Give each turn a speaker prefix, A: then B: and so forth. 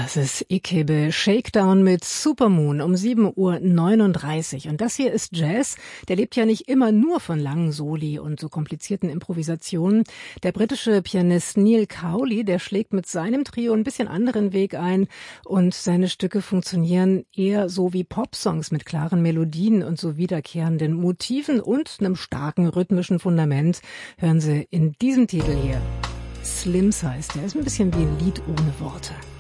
A: Das ist Ikebe Shakedown mit Supermoon um 7:39 Uhr. Und das hier ist Jazz. Der lebt ja nicht immer nur von langen Soli und so komplizierten Improvisationen. Der britische Pianist Neil Cowley, der schlägt mit seinem Trio ein bisschen anderen Weg ein. Und seine Stücke funktionieren eher so wie Popsongs mit klaren Melodien und so wiederkehrenden Motiven und einem starken rhythmischen Fundament. Hören Sie in diesem Titel hier. Slims heißt der. Ist ein bisschen wie ein Lied ohne Worte.